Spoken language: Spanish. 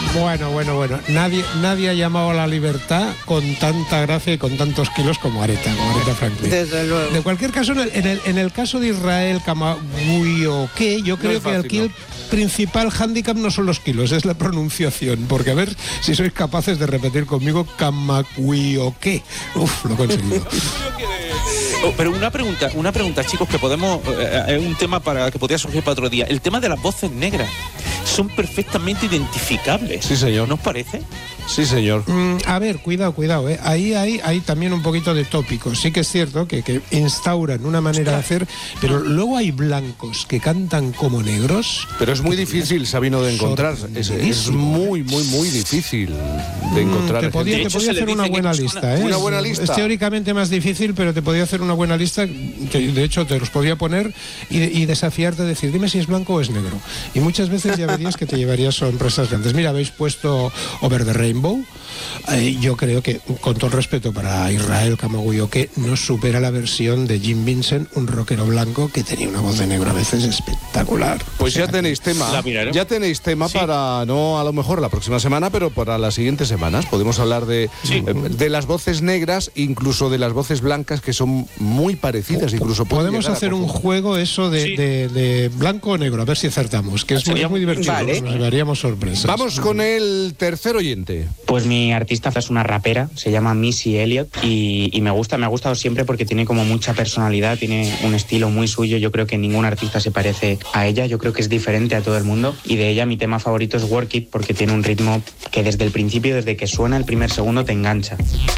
Bueno. Nadie ha llamado a la libertad con tanta gracia y con tantos kilos como Aretha Franklin. Desde luego. De cualquier caso, en el caso de Israel Kamagüey-O-Qué, yo creo que aquí el principal hándicap no son los kilos, es la pronunciación. Porque a ver si sois capaces de repetir conmigo Kamagüey-O-Qué. Uf, lo he conseguido. Pero una pregunta, chicos, que podemos, es un tema que podría surgir para otro día. El tema de las voces negras son perfectamente identificables. Sí, señor. ¿No os parece? Sí, señor. A ver, cuidado. Ahí hay también un poquito de tópico. Sí que es cierto que instauran una manera de hacer, pero luego hay blancos que cantan como negros. Pero es muy difícil, Sabino, de encontrar. Es muy difícil de encontrar. Te podía hacer una buena lista, ¿eh? Una buena lista. Es teóricamente más difícil, pero te podía hacer una buena lista, que de hecho te los podía poner y desafiarte a decir, dime si es blanco o es negro. Y muchas veces ya verías que te llevarías sorpresas grandes. Mira, habéis puesto Over the Rainbow. Yo creo que, con todo el respeto para Israel Kamagüey-O-Qué, no supera la versión de Jim Vincent, un rockero blanco que tenía una voz de negro a veces espectacular. Pues ya tenéis tema. Sí. Para, no a lo mejor la próxima semana, pero para las siguientes semanas. Podemos hablar de las voces negras, incluso de las voces blancas, que son muy parecidas. Incluso podemos hacer un juego de blanco o negro, a ver si acertamos, que es muy divertido. Vale. Nos llevaríamos sorpresas. Vamos con el tercer oyente. Pues mi artista es una rapera, se llama Missy Elliott y me ha gustado siempre porque tiene como mucha personalidad, tiene un estilo muy suyo. Yo creo que ningún artista se parece a ella, yo creo que es diferente a todo el mundo, y de ella mi tema favorito es Work It, porque tiene un ritmo que desde el principio, desde que suena el primer segundo, te engancha.